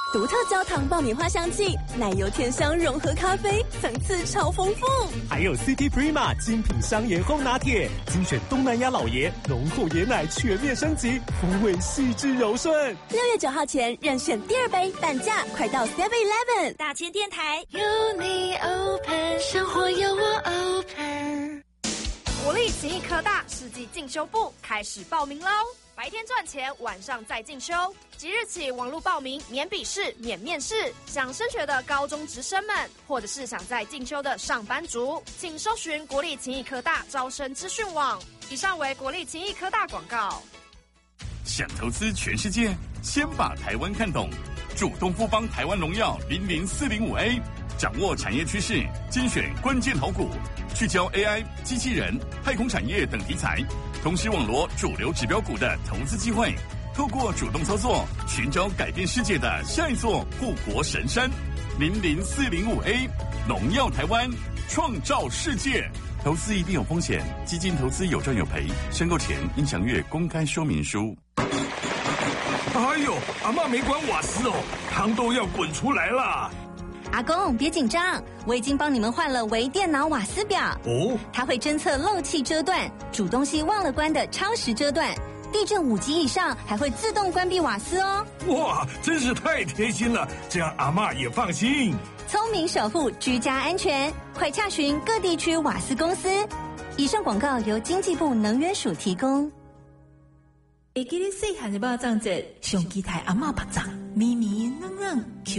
独特焦糖爆米花香气，奶油甜香融合咖啡，层次超丰富。 还有 City Prima 精品香盐烘拿铁，精选东南亚老爷，浓厚椰奶全面升级，风味细致柔顺。 6月9号前任选第2杯，半价，快到 7-Eleven。大千电台有你 Open， 生活有我 Open。 国立勤益科大世纪进修部开始报名喽！白天赚钱，晚上再进修。即日起网络报名，免笔试、免面试。想升学的高中职生们，或者是想在进修的上班族，请搜寻国立勤益科大招生资讯网。以上为国立勤益科大广告。 想投资全世界，先把台湾看懂。主动富邦台湾荣耀00405A， 掌握产业趋势，精选关键好股，聚焦 AI、机器人、太空产业等题材，同时网罗主流指标股的投资机会。透过主动操作，寻找改变世界的下一座护国神山。00405A， 荣耀台湾，创造世界。投资一定有风险，基金投资有赚有赔，申购前应详阅公开说明书。 哎呦，阿嬷没关瓦斯哦，汤都要滚出来了。 阿公别紧张，我已经帮你们换了微电脑瓦斯表哦， 它会侦测漏气遮断、煮东西忘了关的超时遮断，地震5级以上还会自动关闭瓦斯哦。 哇，真是太贴心了，这样阿嬷也放心。 聪明守护居家安全，快洽询各地区瓦斯公司。以上广告由经济部能源署提供。 会记得细汉的肉粽节，上期待阿嬷目粽，绵绵软软。